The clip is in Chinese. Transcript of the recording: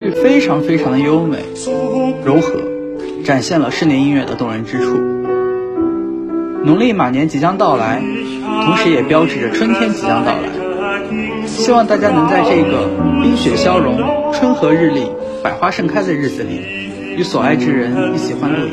曲非常非常的优美柔和，展现了室内音乐的动人之处。农历马年即将到来，同时也标志着春天即将到来。希望大家能在这个冰雪消融、春和日丽、百花盛开的日子里，与所爱之人一起欢度